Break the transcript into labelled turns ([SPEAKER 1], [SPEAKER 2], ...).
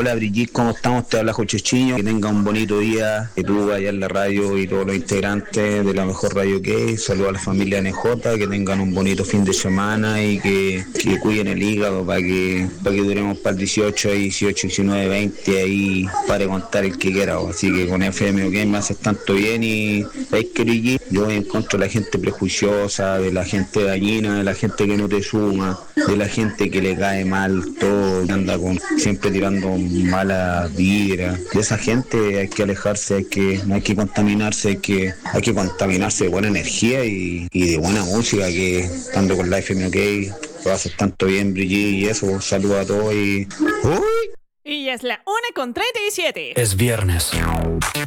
[SPEAKER 1] Hola Brigitte, ¿cómo estamos? Te habla Jochechiño. Que tenga un bonito día, que tú vayas en la radio y todos los integrantes de la mejor radio que hay. Saludos a la familia NJ, que tengan un bonito fin de semana y que cuiden el hígado para que duremos para el 18, 18, 19, 20 ahí para contar el que quiera. Así que con FM OK me haces tanto bien y ¿sabes qué, Brigitte? Yo voy en contra de la gente prejuiciosa, de la gente dañina, de la gente que no te suma, de la gente que le cae mal todo, que anda siempre tirando mala vibra. De esa gente hay que alejarse, no hay que contaminarse, hay que contaminarse de buena energía y de buena música, que estando con Life FM OK lo haces tanto bien, Brigitte, y eso, saludos a todos y... ¡Uy!
[SPEAKER 2] Y ya es la 1:37.
[SPEAKER 3] Es viernes.